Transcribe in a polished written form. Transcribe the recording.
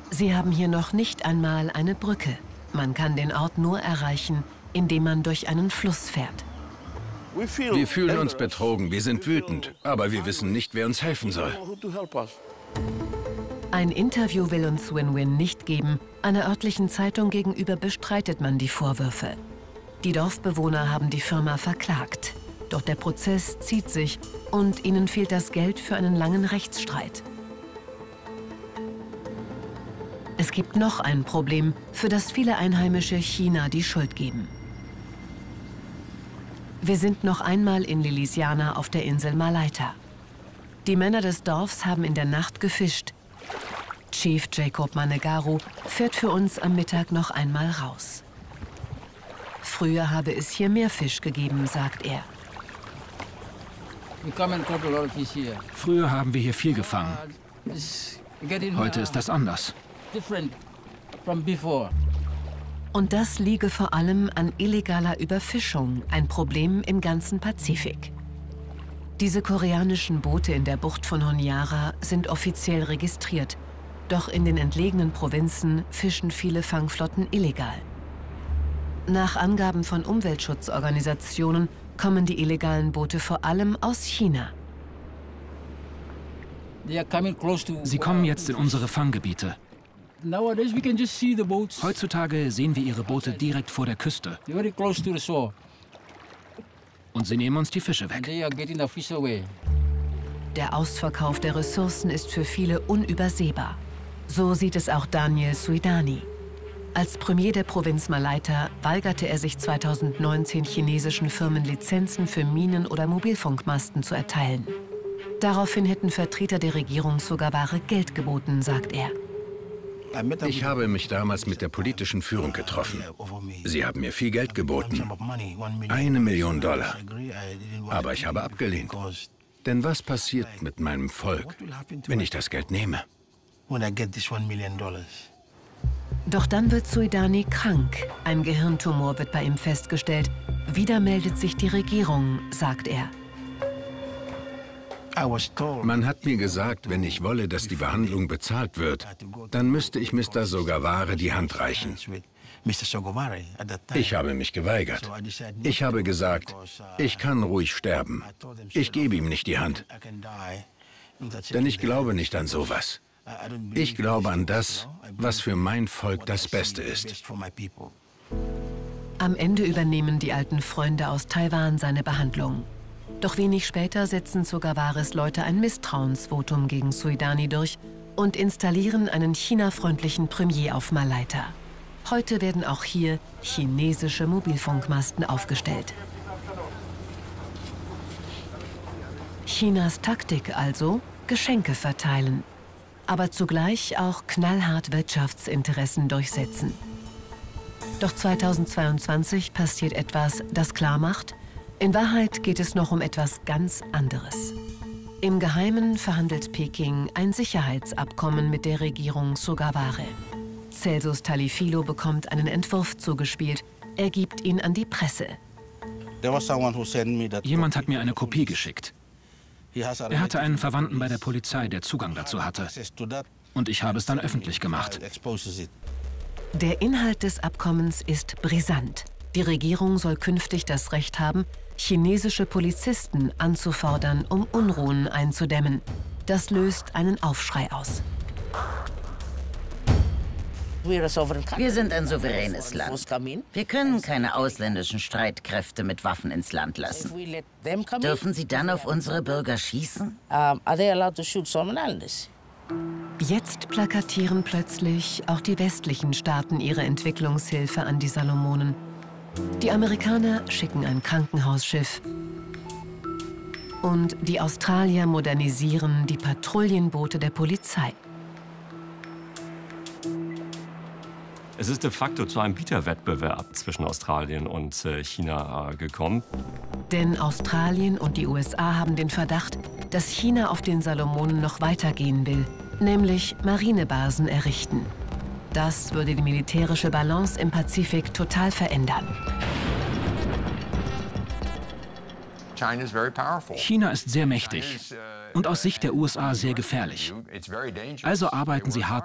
Sie haben hier noch nicht einmal eine Brücke. Man kann den Ort nur erreichen, indem man durch einen Fluss fährt. Wir fühlen uns betrogen, wir sind wütend, aber wir wissen nicht, wer uns helfen soll. Ein Interview will uns Win-Win nicht geben. Einer örtlichen Zeitung gegenüber bestreitet man die Vorwürfe. Die Dorfbewohner haben die Firma verklagt. Doch der Prozess zieht sich und ihnen fehlt das Geld für einen langen Rechtsstreit. Es gibt noch ein Problem, für das viele Einheimische China die Schuld geben. Wir sind noch einmal in Lillisiana auf der Insel Malaita. Die Männer des Dorfs haben in der Nacht gefischt. Chief Jacob Manegaru fährt für uns am Mittag noch einmal raus. Früher habe es hier mehr Fisch gegeben, sagt er. Früher haben wir hier viel gefangen. Heute ist das anders. Und das liege vor allem an illegaler Überfischung, ein Problem im ganzen Pazifik. Diese koreanischen Boote in der Bucht von Honiara sind offiziell registriert. Doch in den entlegenen Provinzen fischen viele Fangflotten illegal. Nach Angaben von Umweltschutzorganisationen kommen die illegalen Boote vor allem aus China. Sie kommen jetzt in unsere Fanggebiete. Heutzutage sehen wir ihre Boote direkt vor der Küste. Und sie nehmen uns die Fische weg. Der Ausverkauf der Ressourcen ist für viele unübersehbar. So sieht es auch Daniel Suidani. Als Premier der Provinz Malaita weigerte er sich 2019 chinesischen Firmen Lizenzen für Minen- oder Mobilfunkmasten zu erteilen. Daraufhin hätten Vertreter der Regierung sogar wahre Geld geboten, sagt er. Ich habe mich damals mit der politischen Führung getroffen. Sie haben mir viel Geld geboten. $1 Million. Aber ich habe abgelehnt. Denn was passiert mit meinem Volk, wenn ich das Geld nehme? Doch dann wird Suidani krank. Ein Gehirntumor wird bei ihm festgestellt. Wieder meldet sich die Regierung, sagt er. Man hat mir gesagt, wenn ich wolle, dass die Behandlung bezahlt wird, dann müsste ich Mr. Sogaware die Hand reichen. Ich habe mich geweigert. Ich habe gesagt, ich kann ruhig sterben. Ich gebe ihm nicht die Hand. Denn ich glaube nicht an sowas. Ich glaube an das, was für mein Volk das Beste ist. Am Ende übernehmen die alten Freunde aus Taiwan seine Behandlung. Doch wenig später setzen Sogawares Leute ein Misstrauensvotum gegen Suidani durch und installieren einen China-freundlichen Premier auf Malaita. Heute werden auch hier chinesische Mobilfunkmasten aufgestellt. Chinas Taktik also: Geschenke verteilen, aber zugleich auch knallhart Wirtschaftsinteressen durchsetzen. Doch 2022 passiert etwas, das klarmacht: In Wahrheit geht es noch um etwas ganz anderes. Im Geheimen verhandelt Peking ein Sicherheitsabkommen mit der Regierung Sogaware. Celsus Talifilo bekommt einen Entwurf zugespielt. Er gibt ihn an die Presse. Jemand hat mir eine Kopie geschickt. Er hatte einen Verwandten bei der Polizei, der Zugang dazu hatte. Und ich habe es dann öffentlich gemacht. Der Inhalt des Abkommens ist brisant. Die Regierung soll künftig das Recht haben, chinesische Polizisten anzufordern, um Unruhen einzudämmen. Das löst einen Aufschrei aus. Wir sind ein souveränes Land. Wir können keine ausländischen Streitkräfte mit Waffen ins Land lassen. Dürfen sie dann auf unsere Bürger schießen? Jetzt plakatieren plötzlich auch die westlichen Staaten ihre Entwicklungshilfe an die Salomonen. Die Amerikaner schicken ein Krankenhausschiff. Und die Australier modernisieren die Patrouillenboote der Polizei. Es ist de facto zu einem Bieterwettbewerb zwischen Australien und China gekommen. Denn Australien und die USA haben den Verdacht, dass China auf den Salomonen noch weitergehen will, nämlich Marinebasen errichten. Das würde die militärische Balance im Pazifik total verändern. China ist sehr mächtig und aus Sicht der USA sehr gefährlich. Also arbeiten sie hart